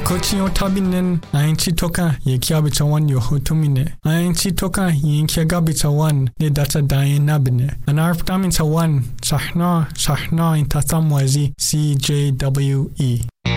Kochi otabinen ainchi toka ye kiabita wan yo hotumine. Ainchi toka ye kiagabita wan ne data dayen nabine. An arptamin ta wan sahna in tatamwazi CJWE.